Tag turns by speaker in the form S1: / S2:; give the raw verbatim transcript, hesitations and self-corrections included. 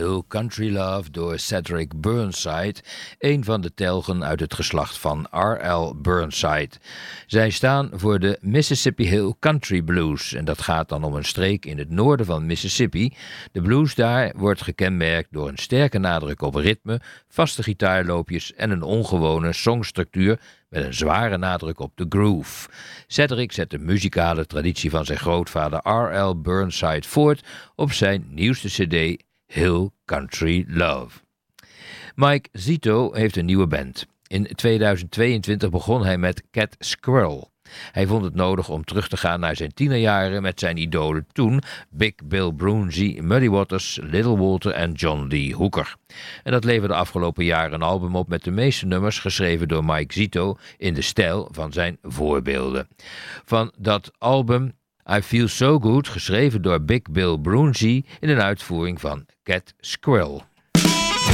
S1: Hill Country Love door Cedric Burnside, een van de telgen uit het geslacht van R L Burnside. Zij staan voor de Mississippi Hill Country Blues en dat gaat dan om een streek in het noorden van Mississippi. De blues daar wordt gekenmerkt door een sterke nadruk op ritme, vaste gitaarloopjes en een ongewone songstructuur met een zware nadruk op de groove. Cedric zet de muzikale traditie van zijn grootvader R L Burnside voort op zijn nieuwste cd Hill Country Love. Mike Zito heeft een nieuwe band. In tweeduizend tweeëntwintig begon hij met Cat Squirrel. Hij vond het nodig om terug te gaan naar zijn tienerjaren met zijn idolen toen Big Bill Broonzy, Muddy Waters, Little Walter en John Lee Hooker. En dat leverde afgelopen jaar een album op met de meeste nummers geschreven door Mike Zito in de stijl van zijn voorbeelden. Van dat album I Feel So Good, geschreven door Big Bill Broonzy in een uitvoering van Cat Squirrel.